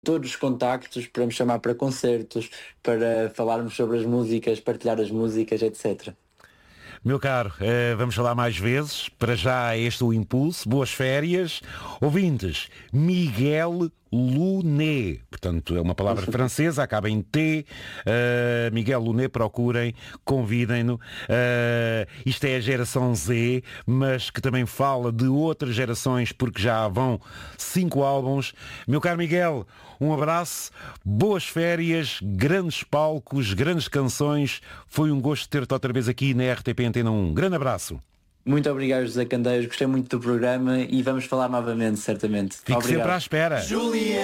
todos os contactos para me chamar para concertos, para falarmos sobre as músicas, partilhar as músicas, etc. Meu caro, vamos falar mais vezes. Para já este é o impulso. Boas férias. Ouvintes, Miguel Lunet. Portanto, é uma palavra francesa, acaba em T. Miguel Lunet, procurem, convidem-no. Isto é a geração Z, mas que também fala de outras gerações, porque já vão 5 álbuns. Meu caro Miguel, um abraço, boas férias, grandes palcos, grandes canções. Foi um gosto ter-te outra vez aqui na RTP Antena 1. Grande abraço. Muito obrigado, José Candeias. Gostei muito do programa e vamos falar novamente, certamente. Fique Obrigado. sempre à espera.